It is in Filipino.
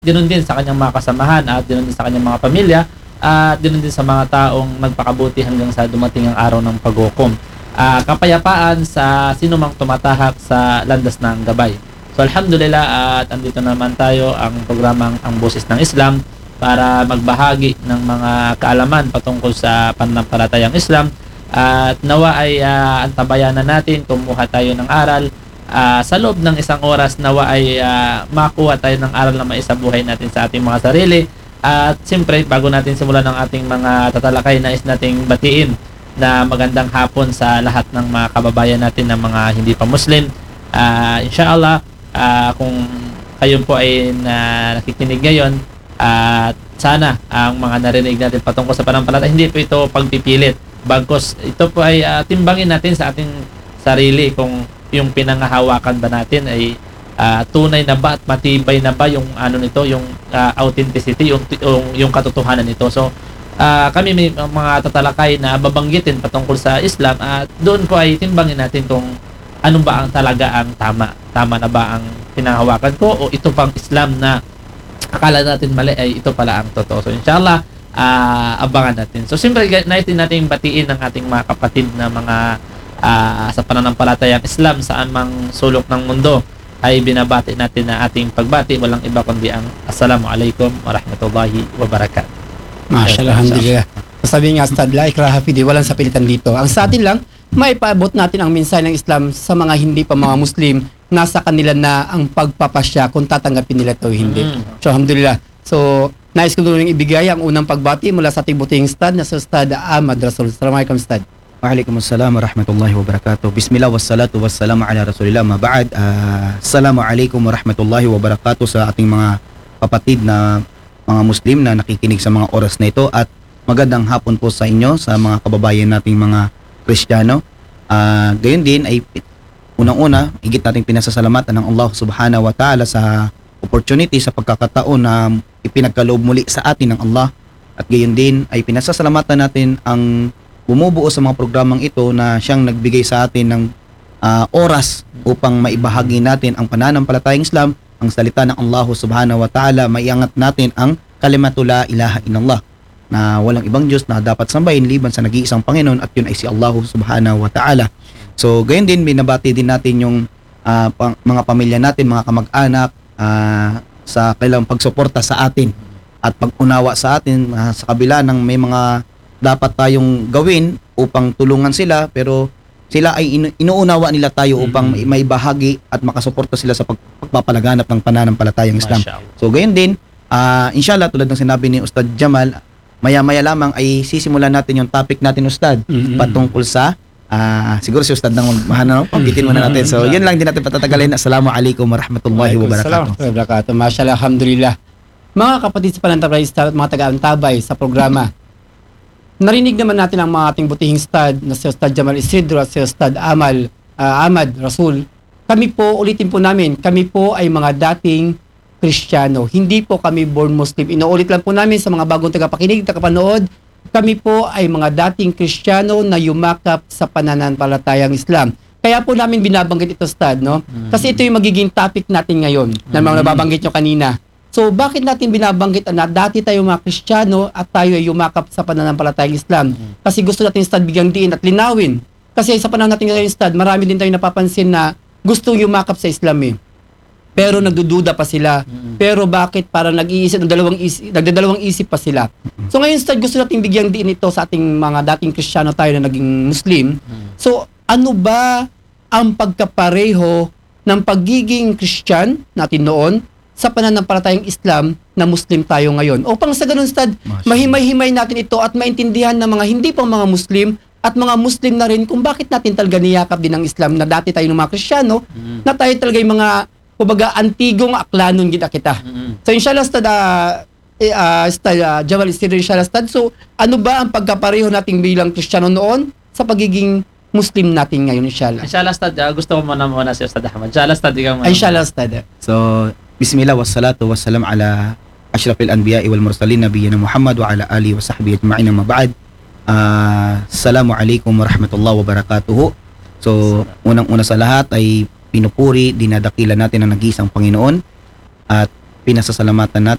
ganoon din sa kanyang mga kasamahan at ganoon din sa kanyang mga pamilya at ganoon din sa mga taong nagpakabuti hanggang sa dumating ang araw ng paghukom. Kapayapaan sa sino mang tumatahak sa landas ng gabay. So alhamdulillah at andito naman tayo ang programang Ang Boses ng Islam para magbahagi ng mga kaalaman patungkol sa pananampalatayang Islam at nawa ay antabayan na natin, kumuha tayo ng aral sa loob ng isang oras, nawa ay makuha tayo ng aral na maisabuhay natin sa ating mga sarili. At siyempre bago natin simulan ang ating mga tatalakay, nais nating batiin na magandang hapon sa lahat ng mga kababayan natin na mga hindi pa Muslim. Inshallah kung kayo po ay nakikinig ngayon at sana ang mga narinig natin patungkol sa pananampalataya, hindi po ito pagpipilit. Bagkus ito po ay timbangin natin sa ating sarili kung yung pinangahawakan ba natin ay tunay na ba at matibay na ba yung ano nito, yung authenticity, yung katotohanan nito. So kami may mga tatalakay na babanggitin patungkol sa Islam at doon ko ay timbangin natin kung ano ba ang talaga ang tama. Tama na ba ang pinangahawakan ko o ito pang Islam na akala natin mali ay ito pala ang totoo. So inshallah abangan natin. So siyempre nais din natin batiin ng ating mga kapatid na mga sa pananampalatayang Islam saan mang sulok ng mundo ay binabati natin na ating pagbati. Walang iba kundi ang Assalamualaikum warahmatullahi wabarakatuh. Mashallah, alhamdulillah. Sabi nga, Ustad, la ikraha fi din, walang sapilitan dito. Ang sa atin lang, maipaabot natin ang mensahe ng Islam sa mga hindi pa mga Muslim. Nasa kanila na ang pagpapasya kung tatanggapin nila ito o hindi. So, alhamdulillah. So, nais ko doon ibigay ang unang pagbati mula sa ating butihing Ustad na sa Ustad Ahmad Rasul. Assalamualaikum, Ustad. Waalaikumsalam warahmatullahi wabarakatuh. Bismillah wassalatu wassalamu ala rasulillah. Maba'ad. Assalamualaikum warahmatullahi wabarakatuh sa ating mga kapatid na mga Muslim na nakikinig sa mga oras na ito at magandang hapon po sa inyo, sa mga kababayan nating mga Kristiyano. Gayon din ay unang-una, higit nating pinasasalamatan ng Allah subhanahu wa ta'ala sa opportunity, sa pagkakataon na ipinagkaloob muli sa atin ng Allah. At gayon din ay pinasasalamatan natin ang bumubuo sa mga programang ito na siyang nagbigay sa atin ng oras upang maibahagi natin ang pananampalatayang Islam, ang salita ng Allah subhanahu wa ta'ala, maiangat natin ang kalimatu la ilaha illallah na walang ibang Diyos na dapat sambahin liban sa nag-iisang Panginoon at yun ay si Allah subhanahu wa ta'ala. So gayon din binabati din natin yung mga pamilya natin, mga kamag-anak sa kailang pagsuporta sa atin at pag-unawa sa atin sa kabila ng may mga dapat tayong gawin upang tulungan sila, pero sila ay inuunawa nila tayo upang maibahagi at makasuporta sila sa pagpapalaganap ng pananampalatayang Islam. So gayon din, inshallah tulad ng sinabi ni Ustad Jamal, maya-maya lamang ay sisimulan natin yung topic natin, Ustad, patungkol sa siguro si Ustad nang panggitin muna natin. So yun lang din natin patatagalin. Assalamualaikum warahmatullahi wabarakatuh. Wabarakatuh. Mashallah, alhamdulillah. Mga kapatid sa pananampalataya at mga taga-antabay sa programa, narinig naman natin ang mga ating butihing Ustad na si Ustad Jamal Isidro at si Ustad Ahmad Rasul. Kami po, ulitin po namin, kami po ay mga dating Kristiyano. Hindi po kami born Muslim. Inuulit lang po namin sa mga bagong tagapakinig, tagapanood, kami po ay mga dating Kristiyano na yumakap sa pananampalatayang Islam. Kaya po namin binabanggit ito, Ustad, no? Kasi ito yung magiging topic natin ngayon na mga nababanggit nyo kanina. So, bakit natin binabanggit na dati tayo mga Kristiyano at tayo ay yumakap sa pananampalatayang Islam? Kasi gusto natin, Ustad, bigyang diin at linawin. Kasi sa panahon natin ngayon, Ustad, marami din tayo napapansin na gustong yumakap sa Islam eh. Pero nagdududa pa sila. Pero bakit parang nagdadalawang isip pa sila? So ngayon, Ustad, gusto natin bigyang diin ito sa ating mga dating Kristiyano tayo na naging Muslim. So, ano ba ang pagkapareho ng pagiging Christian natin noon sa pananampalatayang Islam na Muslim tayo ngayon? Upang sa ganun, Ustad, mahimay-himay natin ito at maintindihan ng mga hindi pang mga Muslim at mga Muslim na rin kung bakit natin talaga niyakap din ang Islam na dati tayo ng mga Kristiyano, na tayo talaga yung mga kumbaga antigong aklanon kita. So inshallah, Ustad, Jamal Isidro, inshallah, Ustad. So ano ba ang pagkapareho nating bilang Kristiyano noon sa pagiging Muslim natin ngayon, inshallah? Inshallah, Ustad, gusto ko muna si Ustad Ahmad. Inshallah, Ustad, ikaw muna. Inshallah, Ustad. So bismillah wassalatu wassalam ala asyrafil anbiya'i wal mursalin nabiyyina Muhammad wa ala alihi wa sahbihi ajma'in, amma ba'd. Assalamualaikum warahmatullahi wabarakatuh. So unang-una sa lahat ay pinupuri, dinadakilan natin ang nag-iisang Panginoon at pinasasalamatan natin